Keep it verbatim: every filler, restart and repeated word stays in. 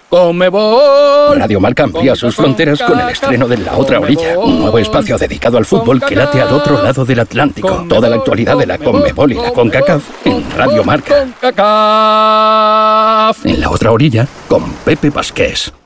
Conmebol. Radio Marca amplía sus fronteras con el estreno de La Otra Orilla, un nuevo espacio dedicado al fútbol que late al otro lado del Atlántico. Toda la actualidad de la Conmebol y la CONCACAF en Radio Marca. En La Otra Orilla, con Pepe Pasqués.